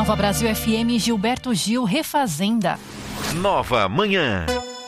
Nova Brasil FM, Gilberto Gil, Refazenda. Nova Manhã.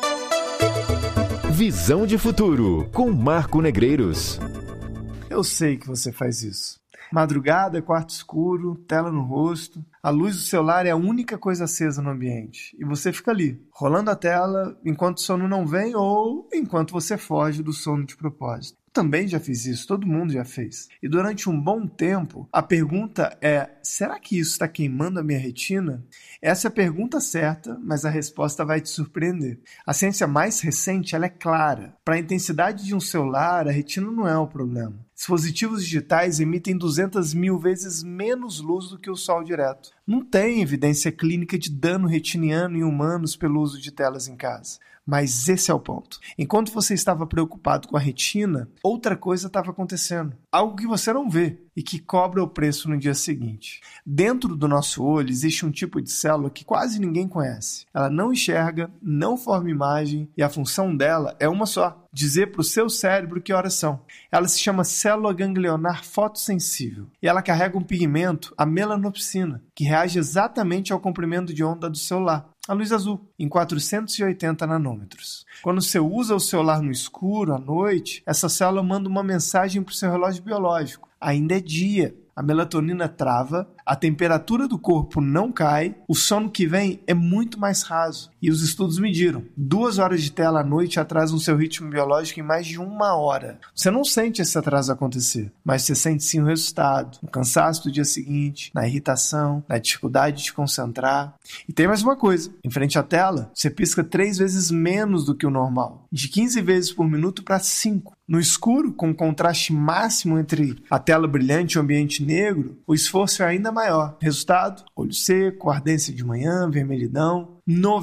Visão de futuro, com Marco Negreiros. Eu sei que você faz isso. Madrugada, quarto escuro, tela no rosto. A luz do celular é a única coisa acesa no ambiente. E você fica ali, rolando a tela enquanto o sono não vem ou enquanto você foge do sono de propósito. Também já fiz isso, todo mundo já fez. E durante um bom tempo, a pergunta é: será que isso está queimando a minha retina? Essa é a pergunta certa, mas a resposta vai te surpreender. A ciência mais recente ela é clara. Para a intensidade de um celular, a retina não é o problema. Dispositivos digitais emitem 200 mil vezes menos luz do que o sol direto. Não tem evidência clínica de dano retiniano em humanos pelo uso de telas em casa. Mas esse é o ponto. Enquanto você estava preocupado com a retina, outra coisa estava acontecendo. Algo que você não vê e que cobra o preço no dia seguinte. Dentro do nosso olho existe um tipo de célula que quase ninguém conhece. Ela não enxerga, não forma imagem e a função dela é uma só: dizer para o seu cérebro que horas são. Ela se chama célula ganglionar fotossensível e ela carrega um pigmento, a melanopsina, que reage exatamente ao comprimento de onda do celular, a luz azul, em 480 nanômetros. Quando você usa o celular no escuro, à noite, essa célula manda uma mensagem para o seu relógio biológico: ainda é dia. A melatonina trava, a temperatura do corpo não cai, o sono que vem é muito mais raso. E os estudos mediram: 2 horas de tela à noite atrasam o seu ritmo biológico em mais de 1 hora. Você não sente esse atraso acontecer, mas você sente sim o resultado: no cansaço do dia seguinte, na irritação, na dificuldade de te concentrar. E tem mais uma coisa: em frente à tela, você pisca 3 vezes menos do que o normal, de 15 vezes por minuto para 5. No escuro, com contraste máximo entre a tela brilhante e o ambiente negro, o esforço é ainda maior. Resultado: olho seco, ardência de manhã, vermelhidão.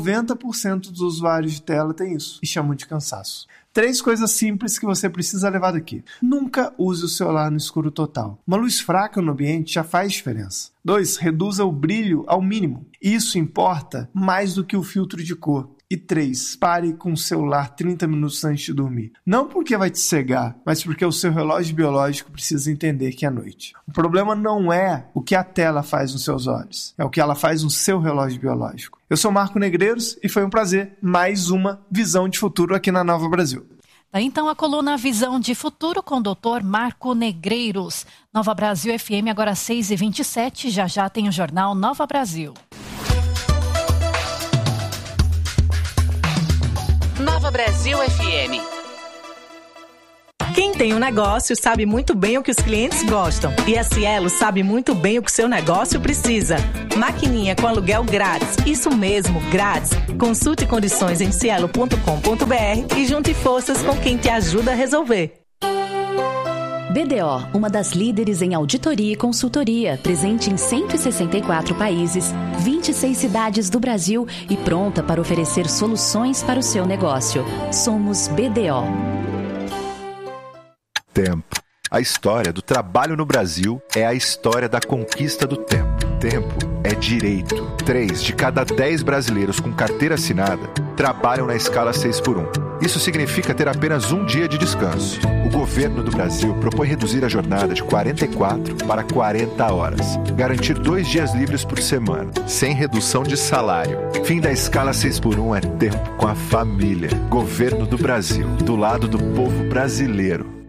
90% dos usuários de tela têm isso e chamam de cansaço. 3 coisas simples que você precisa levar daqui. Nunca use o celular no escuro total. Uma luz fraca no ambiente já faz diferença. 2. Reduza o brilho ao mínimo. Isso importa mais do que o filtro de cor. E 3. Pare com o celular 30 minutos antes de dormir. Não porque vai te cegar, mas porque o seu relógio biológico precisa entender que é noite. O problema não é o que a tela faz nos seus olhos, é o que ela faz no seu relógio biológico. Eu sou Marco Negreiros e foi um prazer. Mais uma Visão de Futuro aqui na Nova Brasil. Então a coluna Visão de Futuro com o Dr. Marco Negreiros. Nova Brasil FM, agora 6h27, já tem o jornal Nova Brasil. Nova Brasil FM. Quem tem um negócio sabe muito bem o que os clientes gostam. E a Cielo sabe muito bem o que seu negócio precisa. Maquininha com aluguel grátis. Isso mesmo, grátis. Consulte condições em cielo.com.br e junte forças com quem te ajuda a resolver. BDO, uma das líderes em auditoria e consultoria, presente em 164 países, 26 cidades do Brasil e pronta para oferecer soluções para o seu negócio. Somos BDO. Tempo. A história do trabalho no Brasil é a história da conquista do tempo. Tempo é direito. 3 de cada 10 brasileiros com carteira assinada trabalham na escala 6x1. Isso significa ter apenas 1 dia de descanso. O governo do Brasil propõe reduzir a jornada de 44 para 40 horas. Garantir 2 dias livres por semana, sem redução de salário. Fim da escala 6x1 é tempo com a família. Governo do Brasil, do lado do povo brasileiro.